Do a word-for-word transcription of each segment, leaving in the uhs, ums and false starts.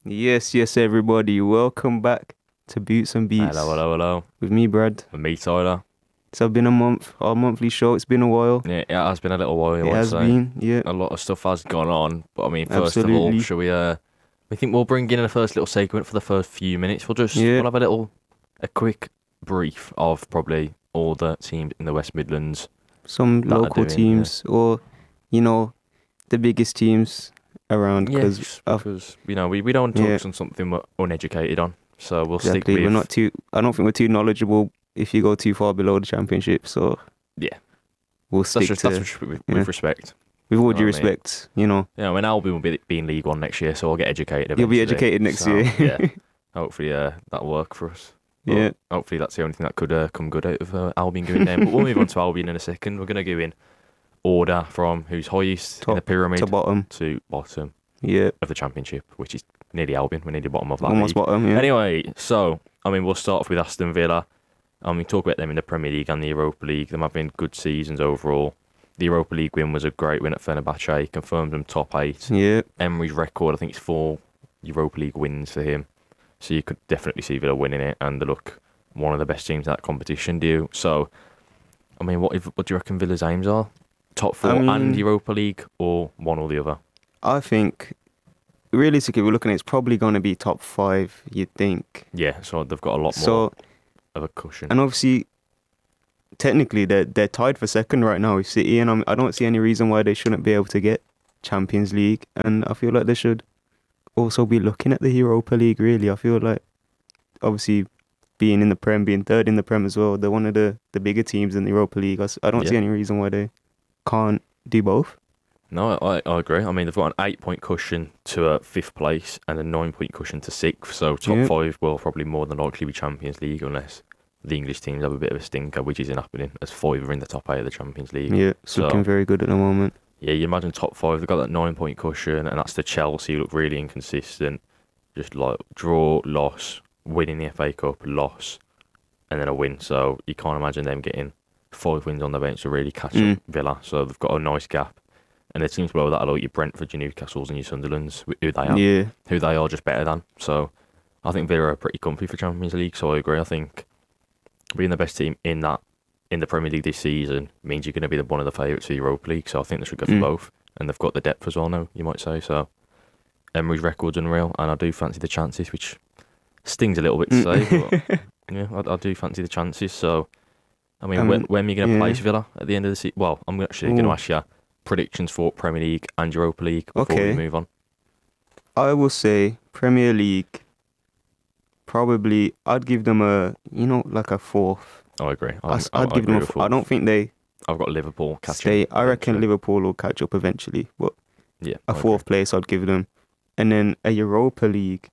Yes, yes, everybody. Welcome back to Boots and Beats Hello, hello, hello. with me, Brad. And me, Tyler. It's been a month, our monthly show. It's been a while. Yeah, it has been a little while, I It might has say. been, yeah, A lot of stuff has gone on, but I mean, first of all, absolutely. shall we? Uh, we think we'll bring in a first little segment for the first few minutes. We'll just Yeah, we'll have a little, a quick brief of probably all the teams in the West Midlands some that are local doing. Yeah, teams or, you know, the biggest teams around yeah, because, just uh, because you know we, we don't yeah, touch on something we're uneducated on, so we'll stick exactly. We're with not too, I don't think we're too knowledgeable if you go too far below the championship. So yeah. we'll That's stick just that's to, just with, yeah, with respect. with all You know due what I mean? respect, you know, Yeah, I mean, Albion will be, be in League One next year, so I'll get educated you'll be eventually. educated next So, year. yeah, hopefully uh, that'll work for us. But Yeah, hopefully that's the only thing that could uh, come good out of uh, Albion going down. But we'll move on to Albion in a second. We're going to go in order from who's highest in the top to pyramid bottom. to bottom Yeah, of the championship, which is nearly Albion. We're near the bottom of that almost league. bottom, yeah. Anyway, so, I mean, we'll start off with Aston Villa. And we talk about them in the Premier League and the Europa League. Them having good seasons overall. The Europa League win was a great win at Fenerbahce. Confirmed them top eight. Yeah, Emery's record, I think it's four Europa League wins for him. So you could definitely see Villa winning it, and they look one of the best teams in that competition. Do you? So, I mean, what if, what do you reckon Villa's aims are? Top four I and mean, Europa League, or one or the other? I think realistically, we're looking at it's probably going to be top five, you'd think. Yeah, so they've got a lot more So, of a cushion. and obviously, technically, they're they're tied for second right now with City, and I'm, I don't see any reason why they shouldn't be able to get Champions League. And I feel like they should also be looking at the Europa League. Really, I feel like obviously being in the Prem, being third in the Prem as well, they're one of the the bigger teams in the Europa League. I, s- I don't Yeah. see any reason why they can't do both. No, I, I agree. I mean, they've got an eight point cushion to a fifth place and a nine point cushion to sixth. So top Yeah, five will probably more than likely be Champions League unless the English teams have a bit of a stinker, which isn't happening, as five are in the top eight of the Champions League. yeah, it's So looking very good at the moment. yeah, you imagine top five. They've got that nine point cushion, and that's the Chelsea who look really inconsistent. Just like draw, loss, winning the F A Cup, loss, and then a win. So you can't imagine them getting five wins on the bench to really catch up Mm. Villa. So they've got a nice gap. And the teams below that are like your Brentford, your Newcastles, and your Sunderlands, who they are, Yeah, who they are just better than. So I think Villa are pretty comfy for Champions League. So I agree. I think being the best team in that in the Premier League this season means you're going to be the, one of the favourites for the Europa League. So I think they should go for mm. both. And they've got the depth as well now, you might say. So Emery's record's unreal, and I do fancy the chances, which stings a little bit to say, but yeah, I, I do fancy the chances. So, I mean, I when, mean, when are you going to yeah. place Villa at the end of the season? Well, I'm actually going to Ooh. ask you predictions for Premier League and Europa League before we Okay. move on. I will say Premier League. Probably, I'd give them a, you know, like a fourth. I agree. I I'm, s- I, I'd I give them agree a. with F- I fourth. don't think they I've got Liverpool catching. stay. I reckon eventually. Liverpool will catch up eventually, but Yeah, a I agree. fourth place I'd give them, and then a Europa League.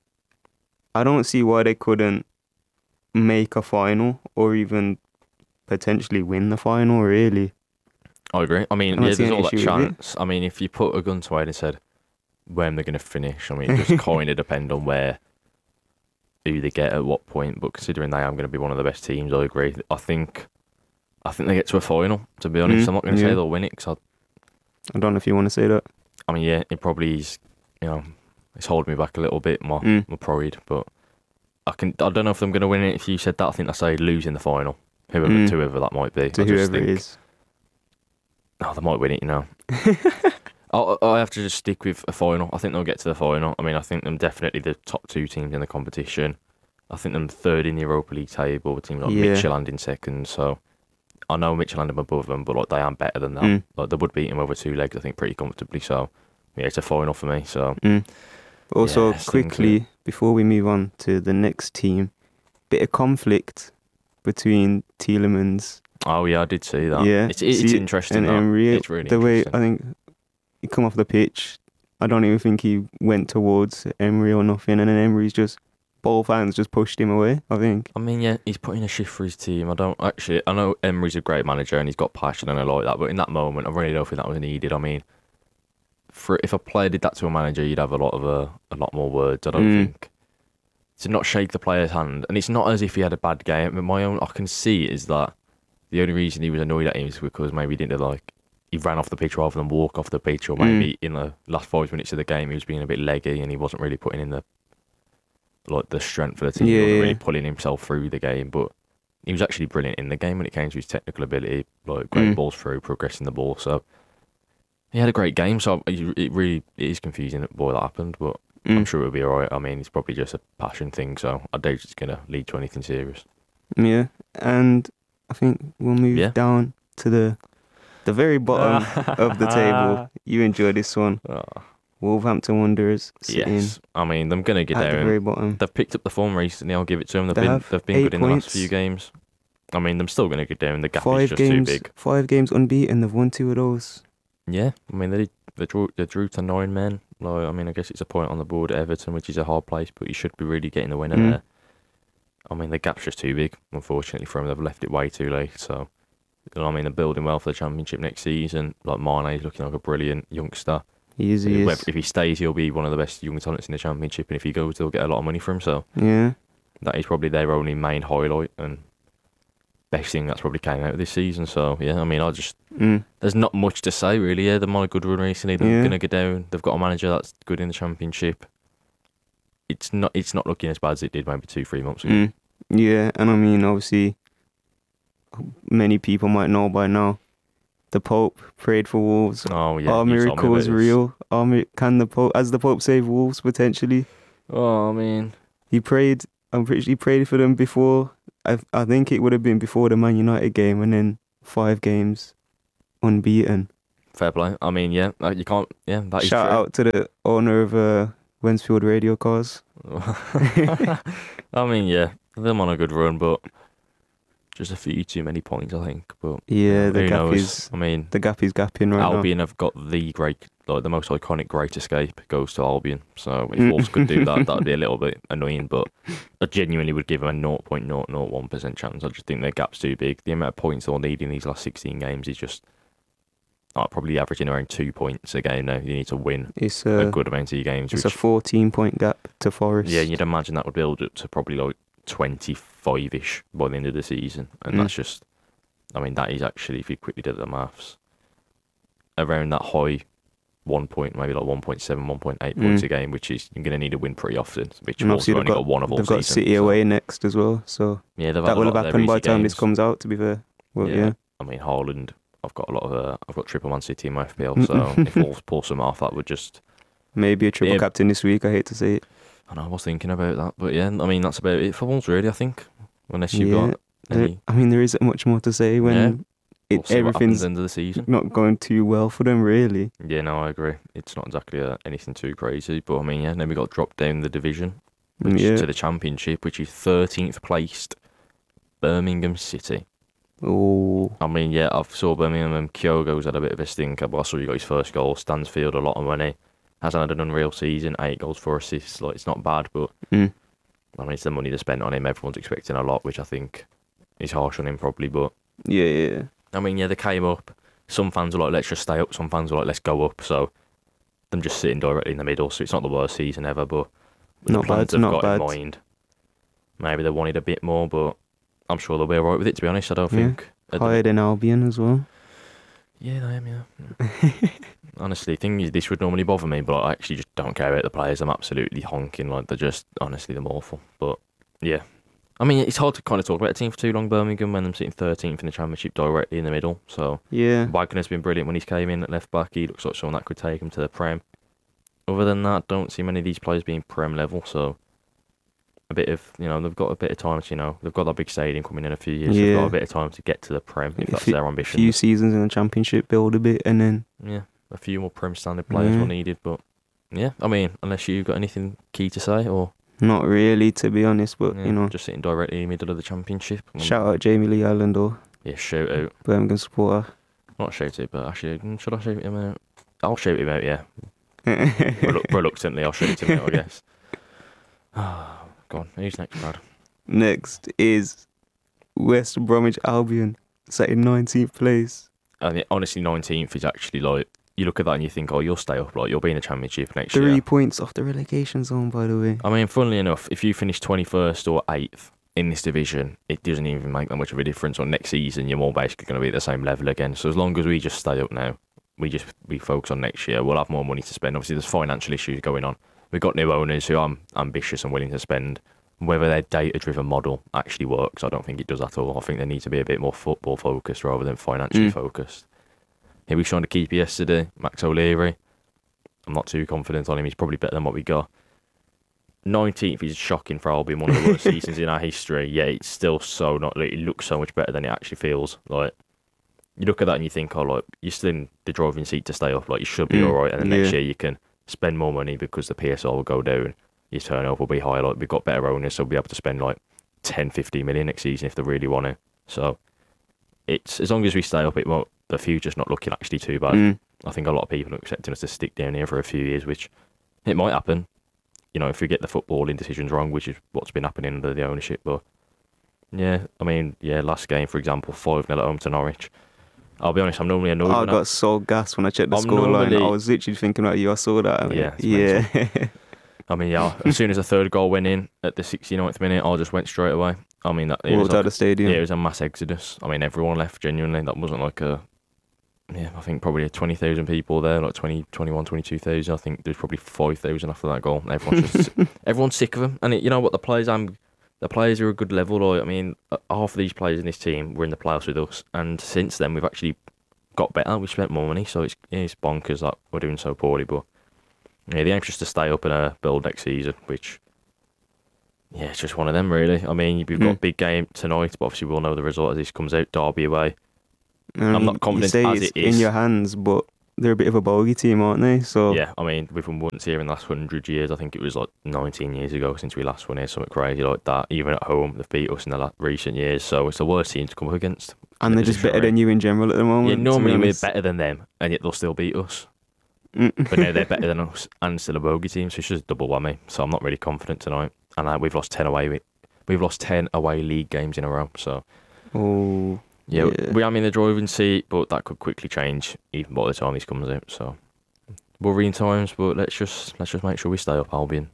I don't see why they couldn't make a final or even potentially win the final. Really, I agree. I I mean, don't yeah, see there's any all that issue with it. chance. I mean, if you put a gun to head and said when they're going to finish, I mean, it just kind of depend on where who they get at what point. But considering they are going to be one of the best teams, I agree. I think, I think they get to a final. To be honest, Mm, I'm not going to say yeah. they'll win it because I don't know if you want to say that. I, I mean, yeah, it probably is. You know, it's holding me back a little bit. My Mm, my pride, but I can. I don't know if I'm going to win it. If you said that, I think I say lose in the final. Whoever, mm, to whoever that might be. to I just whoever it think, is. oh, they might win it. You know. I I have to just stick with a final. I think they'll get to the final. I mean, I think them definitely the top two teams in the competition. I think them third in the Europa League table. Teams like Yeah. Midtjylland in second. So I know Midtjylland are above them, but like they are better than that. Mm, Like they would beat them over two legs, I think, pretty comfortably. So yeah, it's a final for me. So mm. Also, yeah, stings it. quickly before we move on to the next team, bit of conflict between Tielemans, Oh yeah, I did see that. yeah, It's it's see, interesting. and That. Emery. It's really The way interesting. I think he come off the pitch, I don't even think he went towards Emery or nothing, and then Emery's just both hands just pushed him away. I think. I mean, yeah, he's putting a shift for his team. I don't actually. I know Emery's a great manager and he's got passion and I like that. But in that moment, I really don't think that was needed. I mean, for if a player did that to a manager, you'd have a lot of uh, a lot more words. I don't Mm. think to not shake the player's hand, and it's not as if he had a bad game. But my own, I can see is that the only reason he was annoyed at him is because maybe he didn't like he ran off the pitch rather than walk off the pitch, or Mm. maybe in the last five minutes of the game he was being a bit leggy and he wasn't really putting in the like the strength for the team. Yeah, he wasn't yeah. really pulling himself through the game, but he was actually brilliant in the game when it came to his technical ability, like great Mm. balls through, progressing the ball. So he had a great game. So it it really it is confusing why that happened, but I'm Mm. sure it'll be alright. I mean, it's probably just a passion thing, so I doubt it's gonna lead to anything serious. Yeah, and I think we'll move Yeah. down to the the very bottom of the table. You enjoy this one. Oh, Wolverhampton Wanderers sitting yes, I mean they're gonna get at the down. very bottom. They've picked up the form recently. I'll give it to them. They've They been have they've been eight good in the last points. few games. I mean, they're still gonna get down. The gap is Five just games, too big. five games unbeaten. They've won two of those. Yeah, I mean they did, they drew they drew to nine men. Like I mean, I guess it's a point on the board at Everton, which is a hard place, but you should be really getting the winner Mm. there. I mean, the gap's just too big, unfortunately, for them. They've left it way too late. So, you know, I mean, they're building well for the Championship next season. Like Mane's looking like a brilliant youngster. He is, he If is. if he stays, he'll be one of the best young talents in the Championship, and if he goes, they'll get a lot of money for him. So Yeah. that is probably their only main highlight and best thing that's probably came out of this season. So yeah, I mean, I just Mm. there's not much to say really. Yeah, they're on a good run recently. They're Yeah. gonna go down. They've got a manager that's good in the Championship. It's not it's not looking as bad as it did maybe two three months ago. Mm. Yeah, and I mean, obviously, many people might know by now. The Pope prayed for Wolves. Oh yeah, Are you told me miracles about this. real? Are mi- can the Pope, as the Pope save Wolves potentially? Oh, I mean, He prayed. I'm pretty sure he prayed for them before. I I think it would have been before the Man United game, and then five games unbeaten. fair play. I mean, yeah, like, you can't. Yeah, that is Shout true. out to the owner of uh, Wensfield Radio Cars. I mean, yeah, them on a good run, but just a few too many points, I think. But Yeah, the who gap knows? is I mean, the gap is gapping right Albion have got the great, like the most iconic Great Escape goes to Albion. So if Mm. Wolves could do that, that'd be a little bit annoying. But I genuinely would give them a zero point zero zero one percent chance. I just think their gap's too big. The amount of points they'll need in these last sixteen games is just like, probably averaging around two points a game now. You need to win now. It's a a good amount of your games. it's a Which, fourteen point gap to Forest. yeah, you'd imagine that would build up to probably like twenty-five-ish by the end of the season. And Mm. that's just, I mean, that is actually, if you quickly did the maths, around that high one point, maybe like one point seven, one point eight points Mm. a game, which is you're going to need to win pretty often, which And Wolves obviously have they've only got, got, one of all they've got season, City so- away next as well, so Yeah, they've had that a will lot have of their happened by easy the time games. this comes out. To be fair, well, yeah, I mean, Haaland, I've got a lot of, uh, I've got triple Man City in my F P L, so if Wolves pull some off, that would just, maybe a triple Yeah. captain this week. I hate to say it. I know, I was thinking about that, but yeah, I mean, that's about it for Wolves, really, I think, unless you've Yeah, got There- any, I mean, there isn't much more to say when Yeah. it, we'll see what happens everything's end of the season. not going too well for them, really. Yeah, no, I agree. It's not exactly uh, anything too crazy, but I mean, yeah, then we got dropped down the division which, Yeah. to the Championship, which is thirteenth placed Birmingham City. Oh, I mean, yeah, I saw Birmingham and Kyogo's had a bit of a stinker, but I saw he got his first goal. Stansfield, a lot of money. Hasn't had an unreal season, eight goals, four assists. Like, it's not bad, but mm. I mean, it's the money they spent on him. Everyone's expecting a lot, which I think is harsh on him, probably, but yeah, yeah. I mean, yeah, they came up. Some fans were like, let's just stay up. Some fans were like, let's go up. So, them just sitting directly in the middle. So, it's not the worst season ever, but with Not the plans bad, they've not got bad. in mind, maybe they wanted a bit more, but I'm sure they'll be alright with it, to be honest. I don't Yeah. think. at the- Higher than Albion as well. Yeah, I am, yeah. Honestly, thing is, this would normally bother me, but I actually just don't care about the players. I'm absolutely honking. Like, they're just, honestly, they're awful. But, yeah. I mean, it's hard to kind of talk about a team for too long, Birmingham, when I'm sitting thirteenth in the Championship directly in the middle. So, Yeah, Wagner's been brilliant when he's came in at left back. He looks like someone that could take him to the Prem. Other than that, don't see many of these players being Prem level. So, a bit of, you know, they've got a bit of time to, you know, they've got that big stadium coming in a few years. They've Yeah. got a bit of time to get to the Prem if A that's few- their a ambition. few seasons in the Championship, build a bit, and then Yeah, a few more Prem standard players Yeah. were needed, but yeah, I mean, unless you've got anything key to say, or not really, to be honest. But yeah, you know, just sitting directly in the middle of the Championship. Um, shout out Jamie Lee Allen, though, Yeah, shout out. Birmingham supporter. Not shout out, but actually, mm, should I shout him out? I'll shout him out, yeah. Relu- reluctantly, I'll shout him out, I guess. Go on, who's next, Brad? Next is West Bromwich Albion, sat in nineteenth place. I mean, honestly, nineteenth is actually like, you look at that and you think, oh, you'll stay up, like, you'll be in the Championship next Three year. points off the relegation zone, by the way. I mean, funnily enough, if you finish twenty-first or eighth in this division, it doesn't even make that much of a difference. Or next season, you're more basically going to be at the same level again. So as long as we just stay up now, we just we focus on next year. We'll have more money to spend. Obviously, there's financial issues going on. We've got new owners who are ambitious and willing to spend. Whether their data-driven model actually works, I don't think it does at all. I think they need to be a bit more football focused rather than financially Mm. focused. Here we signed a keeper yesterday, Max O'Leary. I'm not too confident on him. He's probably better than what we got. nineteenth is shocking for Albion, one of the worst seasons in our history. Yeah, it's still so not. Like, it looks so much better than it actually feels. Like you look at that and you think, oh, like you're still in the driving seat to stay up. Like you should be Mm, all right. And then next yeah. year you can spend more money because the P S L will go down. Your turnover will be high. Like we've got better owners, so we'll be able to spend like ten, fifteen million next season if they really want to. So it's as long as we stay up, it won't. The future's not looking actually too bad. Mm. I think a lot of people are expecting us to stick down here for a few years, which it might happen. You know, if we get the footballing decisions wrong, which is what's been happening under the ownership. But yeah, I mean, yeah, last game, for example, five nil at home to Norwich. I'll be honest, I'm normally annoyed. I when got so gassed when I checked the I'm scoreline. normally- I was literally thinking about you. I saw that. I mean, Yeah, it's yeah. I mean, yeah, as soon as the third goal went in at the sixty-ninth minute, I just went straight away. I mean, that, it, was Walked out like, the stadium. yeah, it was a mass exodus. I mean, everyone left, genuinely. That wasn't like a, yeah, I think probably twenty thousand people there, like twenty, twenty-one, twenty-two thousand. I think there's probably five thousand after that goal. Everyone's just, everyone's sick of them. And it, you know what, the players, I'm, the players are a good level. Like, I mean, uh, half of these players in this team were in the playoffs with us. And since then, we've actually got better. We've spent more money. So it's, it's bonkers that we're doing so poorly. But yeah, the aim's just to stay up and uh, build next season, which, yeah, it's just one of them, really. I mean, we've got Hmm. a big game tonight, but obviously we'll know the result as this comes out. Derby away. And I'm not confident you say as it's it is. in your hands, but they're a bit of a bogey team, aren't they? So Yeah, I mean, we've won once here in the last hundred years. I think it was like nineteen years ago since we last won here, something crazy like that. Even at home, they've beat us in the la- recent years, so it's the worst team to come up against. and in a they're just position better we're in. than you in general at the moment. Yeah, to be normally we're honest. better than them, and yet they'll still beat us. Mm. But now they're better than us, and still a bogey team, so it's just a double whammy. So I'm not really confident tonight, and uh, we've lost ten away. We- We've lost ten away league games in a row, so Oh, yeah, Yeah. we am in the driving seat, but that could quickly change even by the time this comes out. So worrying times, but let's just let's just make sure we stay up, Albion,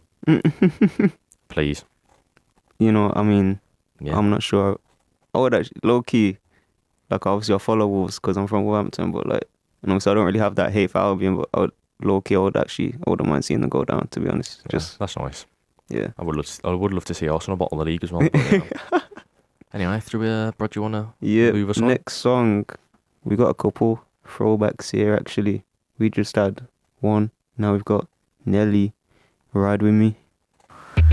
please. you know, I mean, Yeah, I'm not sure. I would actually, low key, like obviously I follow Wolves because I'm from Wolverhampton, but like, and also I don't really have that hate for Albion, but I would, low key, I would actually, I wouldn't mind seeing them go down, to be honest. yeah, Just, that's nice. yeah. I would love to, I would love to see Arsenal bottom the league as well. But, yeah. Anyway, through uh, Brad, do you wanna Yeah, move us on? next song, we got a couple throwbacks here actually. We just had one, now we've got Nelly, Ride With Me.